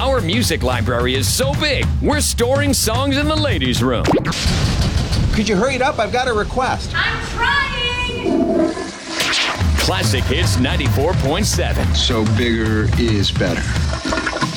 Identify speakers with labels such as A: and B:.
A: Our music library is so big, we're storing songs in the ladies' room.
B: Could you hurry it up? I've got a request.
C: I'm trying!
A: Classic Hits 94.7.
D: So bigger is better.